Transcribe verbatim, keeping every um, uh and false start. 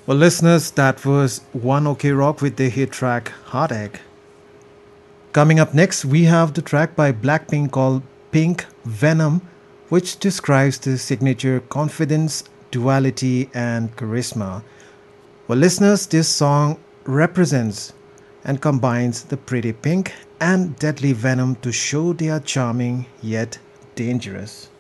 Well, listeners, that was One OK Rock with the hit track Heartache. Coming up next, we have the track by Blackpink called Pink Venom, which describes the signature confidence, duality, and charisma. Well, listeners, this song represents and combines the pretty pink and deadly venom to show they are charming yet dangerous.